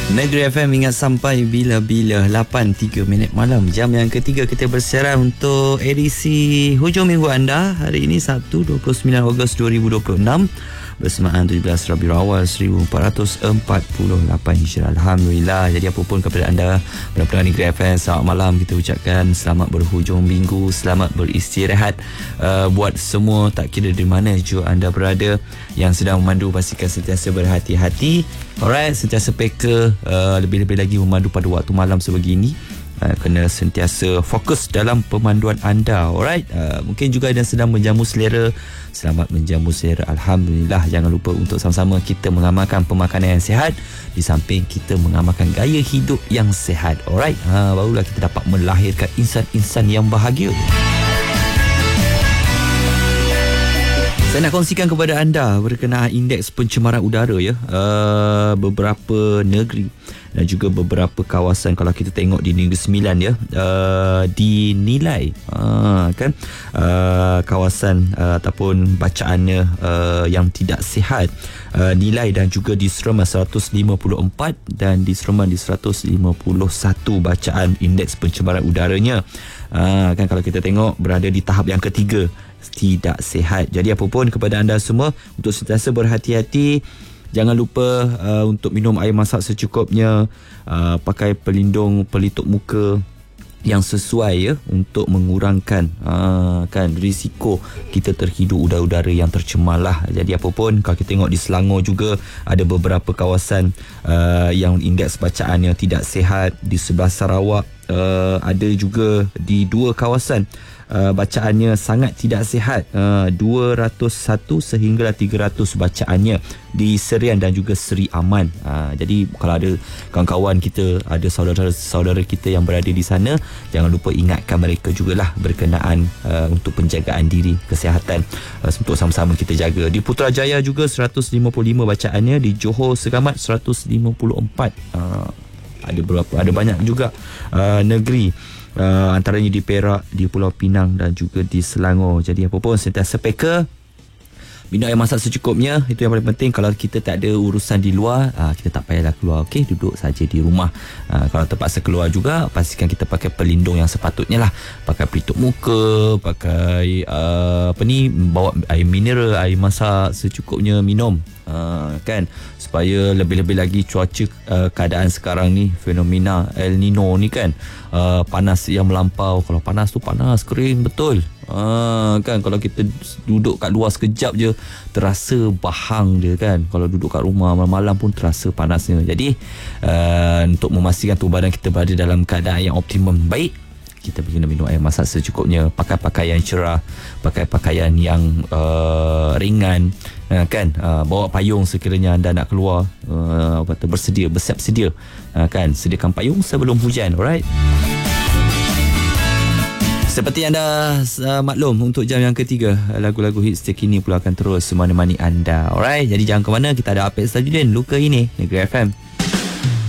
Negeri FM ingat sampai bila-bila 8.03 malam. Jam yang ketiga kita bersiaran untuk edisi hujung minggu anda. Hari ini Sabtu 29 Ogos 2026 bersamaan 17 Rabiul Awal 1448 Hijrah. Alhamdulillah. Jadi apapun kepada anda pendengar Negeri FM, selamat malam kita ucapkan. Selamat berhujung minggu, selamat beristirahat. Buat semua, tak kira di mana juga anda berada yang sedang memandu, pastikan sentiasa berhati-hati. Alright, sentiasa peka, lebih-lebih lagi memandu pada waktu malam sebegini. Kena sentiasa fokus dalam pemanduan anda. Alright, mungkin juga ada yang sedang menjamu selera, selamat menjamu selera. Alhamdulillah. Jangan lupa untuk sama-sama kita mengamalkan pemakanan yang sihat, di samping kita mengamalkan gaya hidup yang sihat. Alright, barulah kita dapat melahirkan insan-insan yang bahagia. Saya nak kongsikan kepada anda berkenaan indeks pencemaran udara ya. Beberapa negeri dan juga beberapa kawasan, kalau kita tengok di Negeri Sembilan ya, dinilai kan kawasan ataupun bacaannya yang tidak sihat, nilai dan juga diserma 154 dan diserma di 151 bacaan indeks pencemaran udaranya. Kan kalau kita tengok berada di tahap yang ketiga, tidak sihat. Jadi apapun kepada anda semua untuk sentiasa berhati-hati. Jangan lupa untuk minum air masak secukupnya, pakai pelitup muka yang sesuai ya, untuk mengurangkan kan risiko kita terhidup udara-udara yang tercemar lah. Jadi apapun, kalau kita tengok di Selangor juga ada beberapa kawasan yang indeks bacaan yang tidak sihat. Di sebelah Sarawak ada juga di dua kawasan bacaannya sangat tidak sihat, 201 sehingga 300 bacaannya di Serian dan juga Seri Aman. Jadi kalau ada kawan-kawan kita, ada saudara-saudara kita yang berada di sana, jangan lupa ingatkan mereka jugalah berkenaan untuk penjagaan diri, kesihatan, untuk sama-sama kita jaga. Di Putrajaya juga 155 bacaannya, di Johor Segamat 154. Ada banyak juga negeri, antaranya di Perak, di Pulau Pinang dan juga di Selangor. Jadi apa pun sentiasa peka, minum air masak secukupnya, itu yang paling penting. Kalau kita tak ada urusan di luar, kita tak payahlah keluar, okey, duduk saja di rumah. Kalau terpaksa keluar juga, pastikan kita pakai pelindung yang sepatutnya lah. Pakai pelitup muka, pakai bawa air mineral, air masak secukupnya minum, kan, supaya lebih-lebih lagi cuaca keadaan sekarang ni, fenomena El Nino ni kan, panas yang melampau. Kalau panas tu panas, kering betul. Kan kalau kita duduk kat luar sekejap je terasa bahang dia kan. Kalau duduk kat rumah malam-malam pun terasa panasnya. Jadi untuk memastikan tubuh badan kita berada dalam keadaan yang optimum baik, kita kena minum air masak secukupnya, pakai pakaian cerah, pakai pakaian yang ringan, kan, bawa payung sekiranya anda nak keluar, bersiap sedia, kan, sediakan payung sebelum hujan. Alright, seperti anda maklum, untuk jam yang ketiga, lagu-lagu hits terkini pula akan terus menemani anda. Alright, jadi jangan ke mana, kita ada update Tajuddin Luka ini Negeri FM.